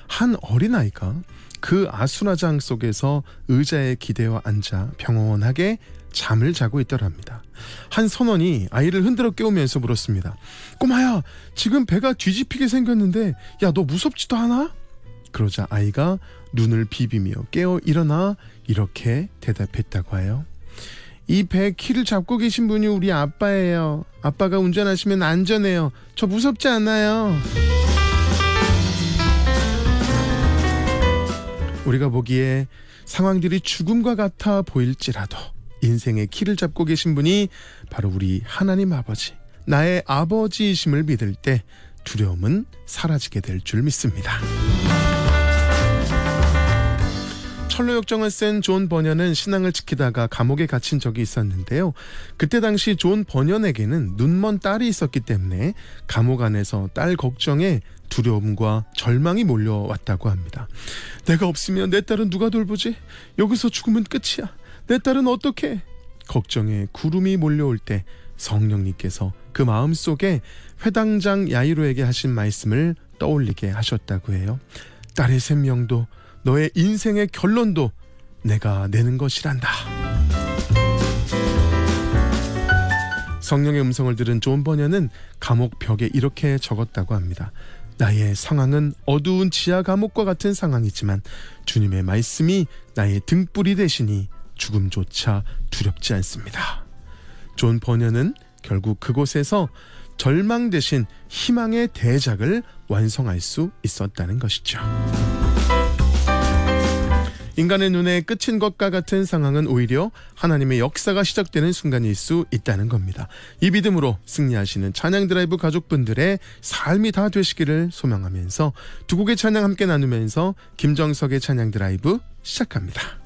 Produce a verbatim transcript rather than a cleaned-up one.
한 어린아이가 그 아수라장 속에서 의자에 기대어 앉아 평온하게 잠을 자고 있더랍니다. 한 선원이 아이를 흔들어 깨우면서 물었습니다. 꼬마야, 지금 배가 뒤집히게 생겼는데 야, 너 무섭지도 않아? 그러자 아이가 눈을 비비며 깨어 일어나 이렇게 대답했다고 해요. 이 배 키를 잡고 계신 분이 우리 아빠예요. 아빠가 운전하시면 안전해요. 저 무섭지 않아요. 우리가 보기에 상황들이 죽음과 같아 보일지라도 인생의 키를 잡고 계신 분이 바로 우리 하나님 아버지, 나의 아버지이심을 믿을 때 두려움은 사라지게 될 줄 믿습니다. 철로 역정을 쓴 존 버년은 신앙을 지키다가 감옥에 갇힌 적이 있었는데요. 그때 당시 존 버년에게는 눈먼 딸이 있었기 때문에 감옥 안에서 딸 걱정에 두려움과 절망이 몰려왔다고 합니다. 내가 없으면 내 딸은 누가 돌보지? 여기서 죽으면 끝이야. 내 딸은 어떡해? 걱정에 구름이 몰려올 때 성령님께서 그 마음속에 회당장 야이로에게 하신 말씀을 떠올리게 하셨다고 해요. 딸의 생명도 너의 인생의 결론도 내가 내는 것이란다. 성령의 음성을 들은 존 버년은 감옥 벽에 이렇게 적었다고 합니다. 나의 상황은 어두운 지하 감옥과 같은 상황이지만 주님의 말씀이 나의 등불이 되시니 죽음조차 두렵지 않습니다. 존 버년은 결국 그곳에서 절망 대신 희망의 대작을 완성할 수 있었다는 것이죠. 인간의 눈에 끝인 것과 같은 상황은 오히려 하나님의 역사가 시작되는 순간일 수 있다는 겁니다. 이 믿음으로 승리하시는 찬양 드라이브 가족분들의 삶이 다 되시기를 소망하면서 두 곡의 찬양 함께 나누면서 김정석의 찬양 드라이브 시작합니다.